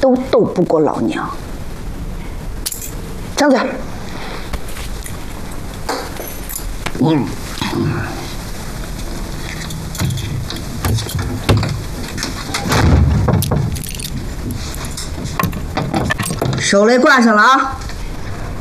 都斗不过老娘。张嘴。手雷挂上了啊！